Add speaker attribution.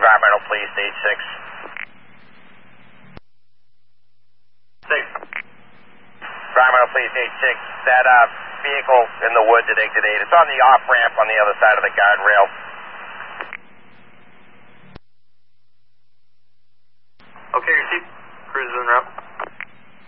Speaker 1: Environmental Police, stage 6. 6. Environmental Police, stage 6. That vehicle in the woods at exit 8, it's on the off-ramp on the other side of the guardrail.